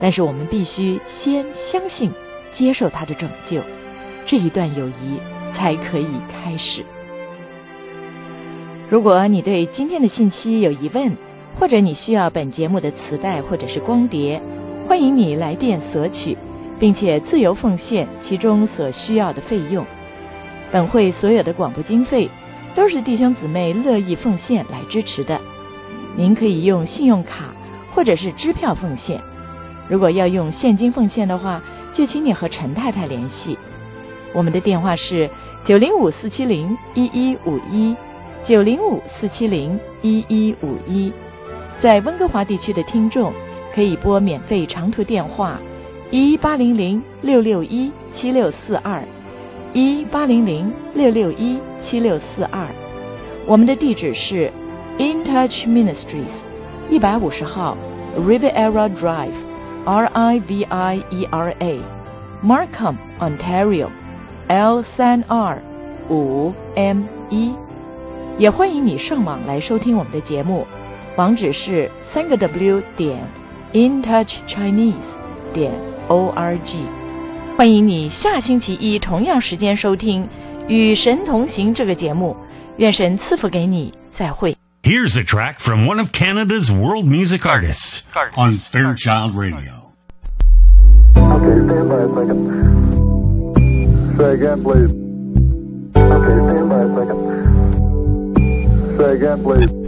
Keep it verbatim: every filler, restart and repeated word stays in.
但是我们必须先相信，接受他的拯救，这一段友谊才可以开始。如果你对今天的信息有疑问，或者你需要本节目的磁带或者是光碟，欢迎你来电索取，并且自由奉献其中所需要的费用。本会所有的广播经费都是弟兄姊妹乐意奉献来支持的。您可以用信用卡或者是支票奉献，如果要用现金奉献的话，就请你和陈太太联系。我们的电话是九零五四七零一一五一，九零五四七零一一五一。在温哥华地区的听众可以拨免费长途电话一八零零六六一七六四二，一八零零六六一七六四二。我们的地址是 In Touch Ministries 一百五十号 Riviera Drive R I V I E R A Markham Ontario L 三 R 五 M 一。也欢迎你上网来收听我们的节目，网址是三个 W 点 intouchchinese 点 org。欢迎你下星期一同样时间收听《与神同行》这个节目，愿神赐福给你，再会。 Here's a track from one of Canada's world music artists on Fairchild Radio. Okay, stand by a second. Say again, please. Okay, stand by a second. Say again, please.